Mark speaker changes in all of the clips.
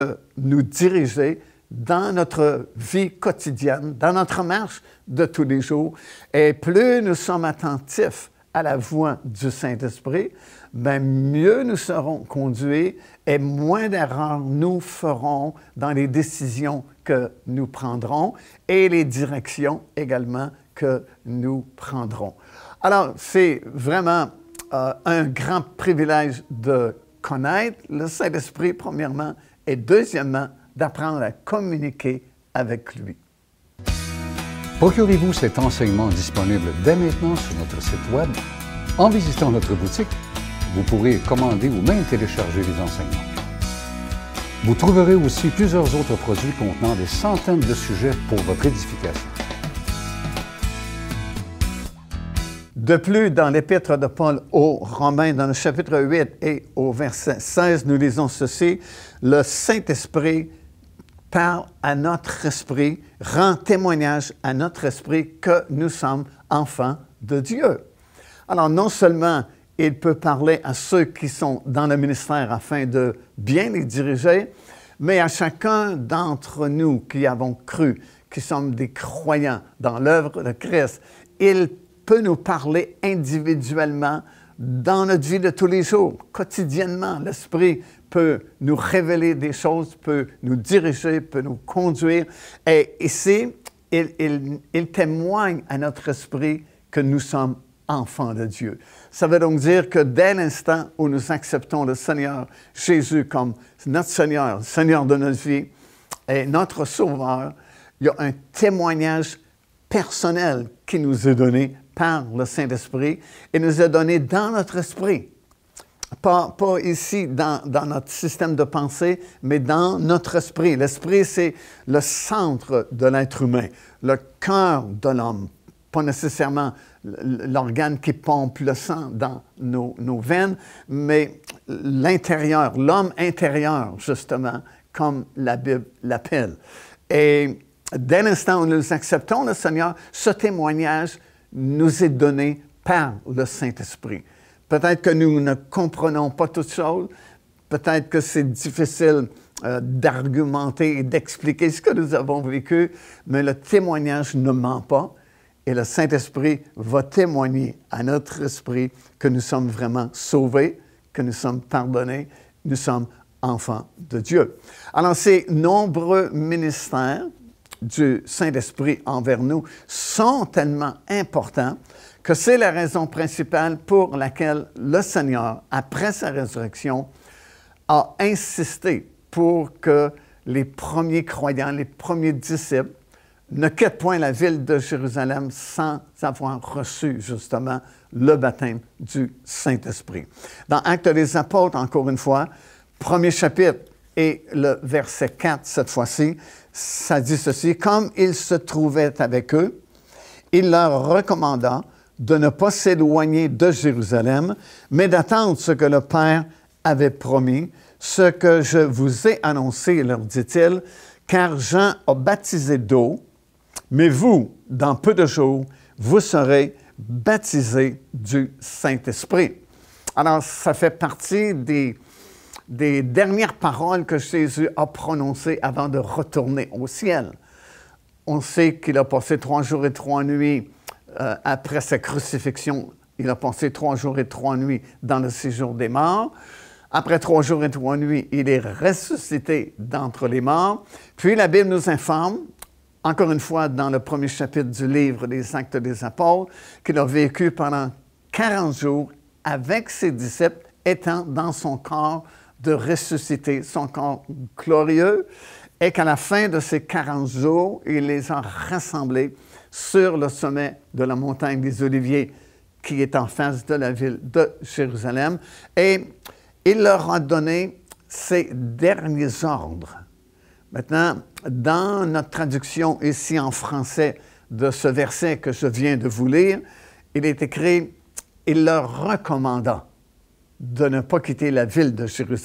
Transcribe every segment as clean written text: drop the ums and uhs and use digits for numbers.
Speaker 1: nous diriger dans notre vie quotidienne, dans notre marche de tous les jours. Et plus nous sommes attentifs à la voix du Saint-Esprit, bien mieux nous serons conduits et moins d'erreurs nous ferons dans les décisions que nous prendrons et les directions également que nous prendrons. Alors, c'est vraiment un grand privilège de connaître le Saint-Esprit, premièrement, et deuxièmement, d'apprendre à communiquer avec lui.
Speaker 2: Procurez-vous cet enseignement disponible dès maintenant sur notre site Web. En visitant notre boutique, vous pourrez commander ou même télécharger les enseignements. Vous trouverez aussi plusieurs autres produits contenant des centaines de sujets pour votre édification.
Speaker 1: De plus, dans l'Épître de Paul aux Romains, dans le chapitre 8 et au verset 16, nous lisons ceci: « Le Saint-Esprit parle à notre esprit, rend témoignage à notre esprit que nous sommes enfants de Dieu. » Alors, non seulement il peut parler à ceux qui sont dans le ministère afin de bien les diriger, mais à chacun d'entre nous qui avons cru, qui sommes des croyants dans l'œuvre de Christ, il peut nous parler individuellement dans notre vie de tous les jours, quotidiennement. L'Esprit peut nous révéler des choses, peut nous diriger, peut nous conduire. Et ici, il témoigne à notre esprit que nous sommes enfants de Dieu. Ça veut donc dire que dès l'instant où nous acceptons le Seigneur Jésus comme notre Seigneur, le Seigneur de notre vie et notre Sauveur, il y a un témoignage personnel qui nous est donné par le Saint-Esprit et nous est donné dans notre esprit. Pas ici dans notre système de pensée, mais dans notre esprit. L'esprit, c'est le centre de l'être humain, le cœur de l'homme, pas nécessairement l'organe qui pompe le sang dans nos veines, mais l'intérieur, l'homme intérieur, justement, comme la Bible l'appelle. Et dès l'instant où nous acceptons le Seigneur, ce témoignage nous est donné par le Saint-Esprit. Peut-être que nous ne comprenons pas toutes choses, peut-être que c'est difficile d'argumenter et d'expliquer ce que nous avons vécu, mais le témoignage ne ment pas et le Saint-Esprit va témoigner à notre esprit que nous sommes vraiment sauvés, que nous sommes pardonnés, nous sommes enfants de Dieu. Alors, ces nombreux ministères du Saint-Esprit envers nous sont tellement importants que c'est la raison principale pour laquelle le Seigneur, après sa résurrection, a insisté pour que les premiers croyants, les premiers disciples, ne quittent point la ville de Jérusalem sans avoir reçu justement le baptême du Saint-Esprit. Dans Actes des Apôtres, encore une fois, premier chapitre et le verset 4 cette fois-ci, ça dit ceci: « Comme il se trouvait avec eux, il leur recommanda de ne pas s'éloigner de Jérusalem, mais d'attendre ce que le Père avait promis, ce que je vous ai annoncé, leur dit-il, car Jean a baptisé d'eau, mais vous, dans peu de jours, vous serez baptisés du Saint-Esprit. » Alors, ça fait partie des dernières paroles que Jésus a prononcées avant de retourner au ciel. On sait qu'il a passé 3 jours et 3 nuits après sa crucifixion. Il a passé 3 jours et 3 nuits dans le séjour des morts. Après 3 jours et 3 nuits, il est ressuscité d'entre les morts. Puis la Bible nous informe, encore une fois dans le premier chapitre du livre des Actes des Apôtres, qu'il a vécu pendant 40 jours avec ses disciples, étant dans son corps de ressuscité, son corps glorieux, et qu'à la fin de ces 40 jours, il les a rassemblés sur le sommet de la montagne des Oliviers, qui est en face de la ville de Jérusalem, et il leur a donné ses derniers ordres. Maintenant, dans notre traduction ici en français de ce verset que je viens de vous lire, il est écrit « Il leur recommanda de ne pas quitter la ville de Jérusalem. »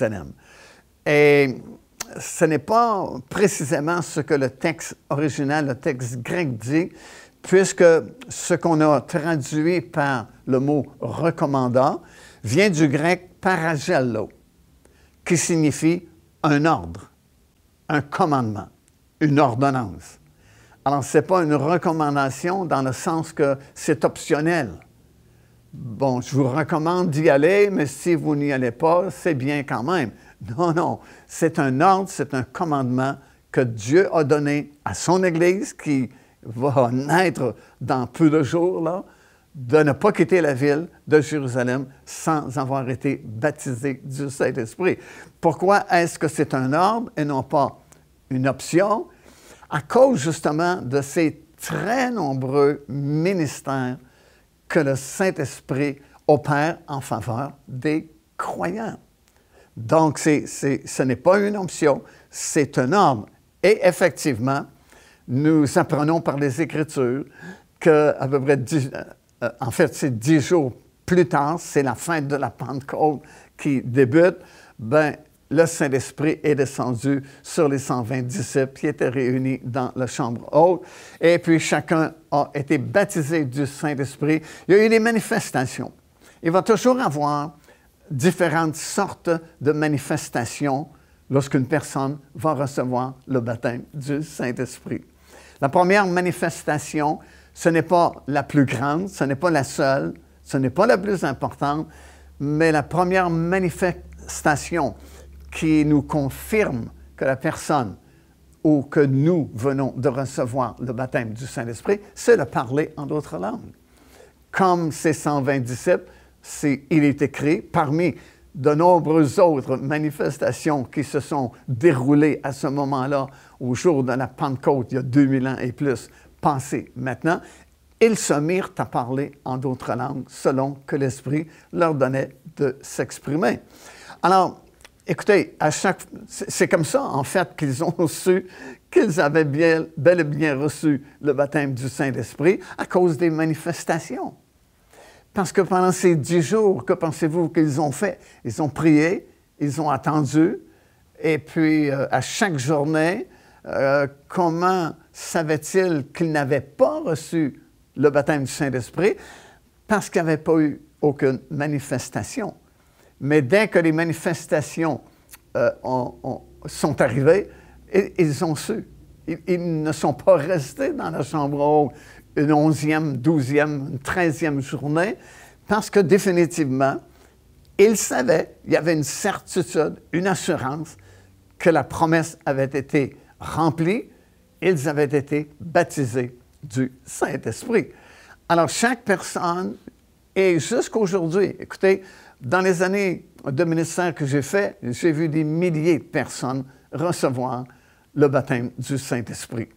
Speaker 1: Et ce n'est pas précisément ce que le texte original, le texte grec dit, puisque ce qu'on a traduit par le mot « recommanda » vient du grec « paragello », qui signifie un ordre, un commandement, une ordonnance. Alors, ce n'est pas une recommandation dans le sens que c'est optionnel. Bon, je vous recommande d'y aller, mais si vous n'y allez pas, c'est bien quand même. Non, non, c'est un ordre, c'est un commandement que Dieu a donné à son Église qui va naître dans peu de jours, là, de ne pas quitter la ville de Jérusalem sans avoir été baptisé du Saint-Esprit. Pourquoi est-ce que c'est un ordre et non pas une option? À cause justement de ces très nombreux ministères que le Saint-Esprit opère en faveur des croyants. Donc, ce n'est pas une option, c'est un ordre. Et effectivement, nous apprenons par les Écritures qu'à peu près 10 jours plus tard, c'est la fête de la Pentecôte qui débute, le Saint-Esprit est descendu sur les 120 disciples qui étaient réunis dans la chambre haute. Et puis, chacun a été baptisé du Saint-Esprit. Il y a eu des manifestations. Il va toujours avoir différentes sortes de manifestations lorsqu'une personne va recevoir le baptême du Saint-Esprit. La première manifestation, ce n'est pas la plus grande, ce n'est pas la seule, ce n'est pas la plus importante, mais la première manifestation qui nous confirme que la personne ou que nous venons de recevoir le baptême du Saint-Esprit, c'est de parler en d'autres langues. Comme ces 120 disciples, il est écrit, parmi de nombreuses autres manifestations qui se sont déroulées à ce moment-là, au jour de la Pentecôte, il y a 2000 ans et plus, passé maintenant, ils se mirent à parler en d'autres langues selon que l'Esprit leur donnait de s'exprimer. Alors, écoutez, c'est comme ça, en fait, qu'ils ont su qu'ils avaient bel et bien reçu le baptême du Saint-Esprit à cause des manifestations. Parce que pendant ces 10 jours, que pensez-vous qu'ils ont fait? Ils ont prié, ils ont attendu, et puis à chaque journée, comment savaient-ils qu'ils n'avaient pas reçu le baptême du Saint-Esprit? Parce qu'il n'y avait pas eu aucune manifestation. Mais dès que les manifestations sont arrivées, ils ont su. Ils ne sont pas restés dans la chambre haute une 11e, 12e, une 13e journée, parce que définitivement, ils savaient, il y avait une certitude, une assurance que la promesse avait été remplie, ils avaient été baptisés du Saint-Esprit. Alors, chaque personne, et jusqu'aujourd'hui, écoutez, dans les années de ministère que j'ai fait, j'ai vu des milliers de personnes recevoir le baptême du Saint-Esprit.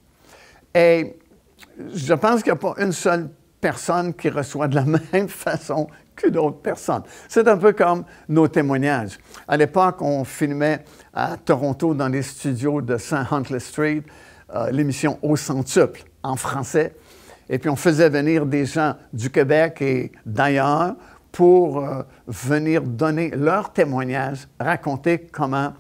Speaker 1: Et je pense qu'il n'y a pas une seule personne qui reçoit de la même façon que d'autres personnes. C'est un peu comme nos témoignages. À l'époque, on filmait à Toronto, dans les studios de St. Huntley Street, l'émission Au centuple en français. Et puis, on faisait venir des gens du Québec et d'ailleurs pour venir donner leur témoignage, raconter comment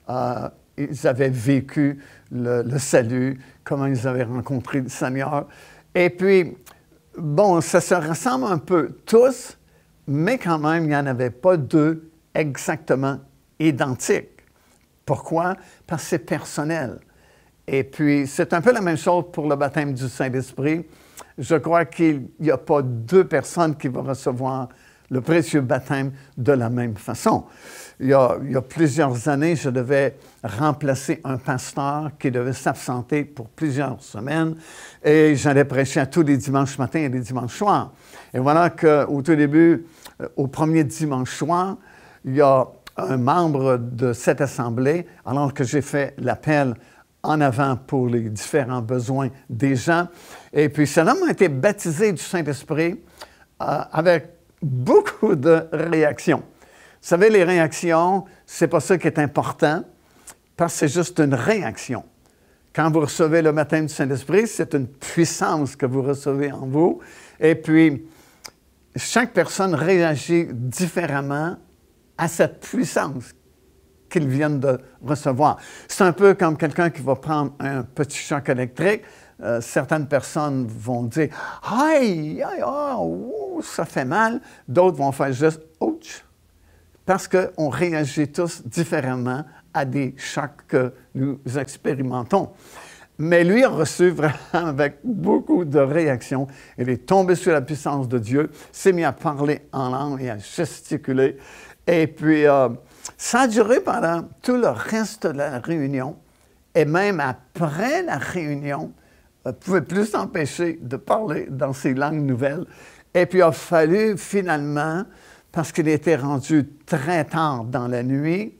Speaker 1: ils avaient vécu le salut, comment ils avaient rencontré le Seigneur. Et puis, bon, ça se ressemble un peu tous, mais quand même, il n'y en avait pas deux exactement identiques. Pourquoi? Parce que c'est personnel. Et puis, c'est un peu la même chose pour le baptême du Saint-Esprit. Je crois qu'il n'y a pas deux personnes qui vont recevoir le précieux baptême de la même façon. Il y a plusieurs années, je devais remplacer un pasteur qui devait s'absenter pour plusieurs semaines et j'allais prêcher à tous les dimanches matins et les dimanches soirs. Et voilà qu'au tout début, au premier dimanche soir, il y a un membre de cette assemblée, alors que j'ai fait l'appel en avant pour les différents besoins des gens. Et puis, cet homme a été baptisé du Saint-Esprit avec beaucoup de réactions. Vous savez, les réactions, c'est pas ça qui est important, parce que c'est juste une réaction. Quand vous recevez le baptême du Saint-Esprit, c'est une puissance que vous recevez en vous. Et puis, chaque personne réagit différemment à cette puissance qu'ils viennent de recevoir. C'est un peu comme quelqu'un qui va prendre un petit choc électrique. Certaines personnes vont dire « Aïe, aïe, oh, ça fait mal ». D'autres vont faire juste « Ouch ». Parce qu'on réagit tous différemment à des chocs que nous expérimentons. Mais lui a reçu vraiment avec beaucoup de réactions. Il est tombé sous la puissance de Dieu, s'est mis à parler en langue et à gesticuler. Et puis, ça a duré pendant tout le reste de la réunion. Et même après la réunion, ne pouvait plus s'empêcher de parler dans ces langues nouvelles. Et puis, il a fallu finalement, parce qu'il était rendu très tard dans la nuit,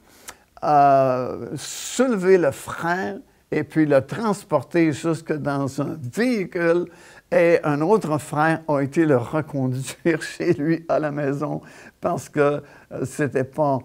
Speaker 1: soulever le frère et puis le transporter jusque dans un véhicule. Et un autre frère a été le reconduire chez lui à la maison parce que c'était pas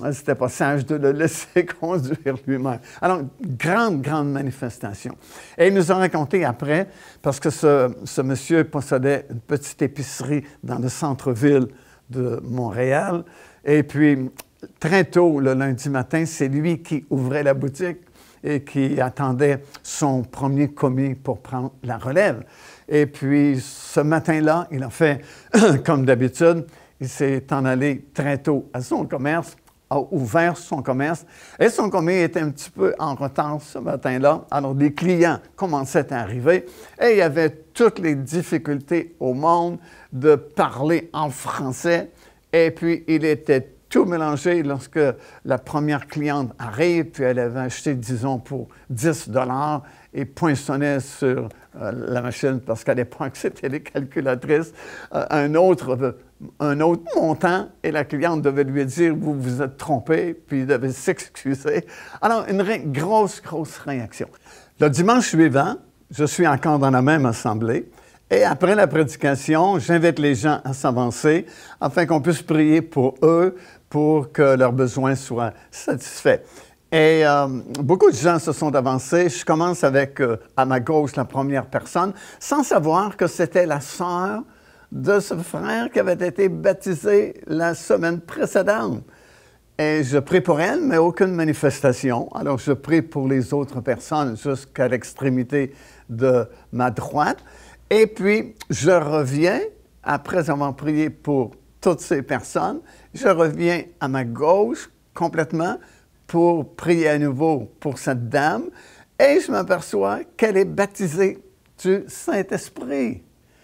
Speaker 1: sage de le laisser conduire lui-même. Alors, grande manifestation. Et il nous a raconté après, parce que ce monsieur possédait une petite épicerie dans le centre-ville de Montréal. Et puis, très tôt, le lundi matin, c'est lui qui ouvrait la boutique et qui attendait son premier commis pour prendre la relève. Et puis, ce matin-là, il a fait comme d'habitude. Il s'est en allé très tôt à son commerce, a ouvert son commerce. Et son commis était un petit peu en retard ce matin-là. Alors, les clients commençaient à arriver et il y avait toutes les difficultés au monde de parler en français. Et puis, il était tout mélangé lorsque la première cliente arrive, puis elle avait acheté, disons, pour 10 $ et poinçonnait sur la machine, parce qu'à l'époque, c'était les calculatrices, un autre montant, et la cliente devait lui dire « Vous vous êtes trompé », puis il devait s'excuser. Alors, une grosse réaction. Le dimanche suivant, je suis encore dans la même assemblée, et après la prédication, j'invite les gens à s'avancer afin qu'on puisse prier pour eux, pour que leurs besoins soient satisfaits. Et beaucoup de gens se sont avancés. Je commence avec, à ma gauche, la première personne, sans savoir que c'était la sœur de ce frère qui avait été baptisé la semaine précédente. Et je prie pour elle, mais aucune manifestation. Alors, je prie pour les autres personnes jusqu'à l'extrémité de ma droite. Et puis, je reviens, après avoir prié pour toutes ces personnes, je reviens à ma gauche complètement pour prier à nouveau pour cette dame et je m'aperçois qu'elle est baptisée du Saint-Esprit.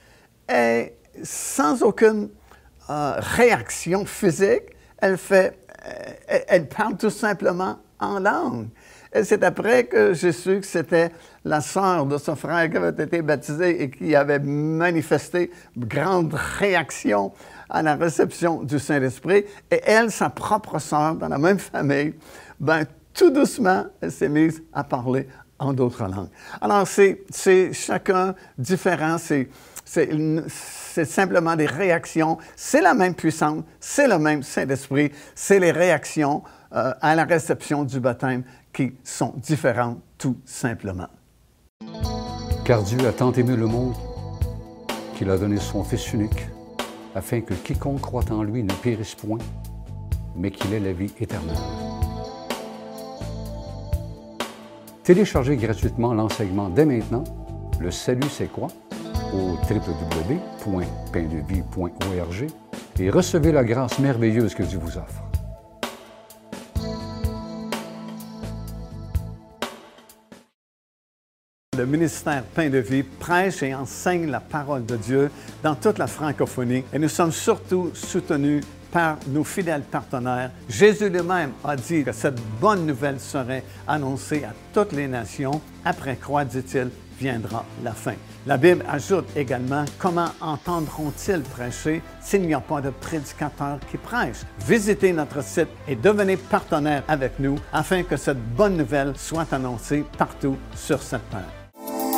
Speaker 1: Et sans aucune réaction physique, elle parle tout simplement en langue. Et c'est après que j'ai su que c'était la sœur de ce frère qui avait été baptisé et qui avait manifesté grande réaction à la réception du Saint-Esprit. Et elle, sa propre sœur, dans la même famille, bien, tout doucement, elle s'est mise à parler en d'autres langues. Alors, c'est chacun différent, c'est simplement des réactions. C'est la même puissance, c'est le même Saint-Esprit, c'est les réactions à la réception du baptême qui sont différentes tout simplement.
Speaker 2: Car Dieu a tant aimé le monde qu'il a donné son Fils unique, afin que quiconque croit en lui ne périsse point, mais qu'il ait la vie éternelle. Téléchargez gratuitement l'enseignement dès maintenant, Le Salut c'est quoi? Au www.paindevie.org et recevez la grâce merveilleuse que Dieu vous offre.
Speaker 1: Le ministère Pain de Vie prêche et enseigne la parole de Dieu dans toute la francophonie et nous sommes surtout soutenus par nos fidèles partenaires. Jésus lui-même a dit que cette bonne nouvelle serait annoncée à toutes les nations. Après quoi, dit-il, viendra la fin. La Bible ajoute également comment entendront-ils prêcher s'il n'y a pas de prédicateur qui prêche. Visitez notre site et devenez partenaire avec nous afin que cette bonne nouvelle soit annoncée partout sur cette terre.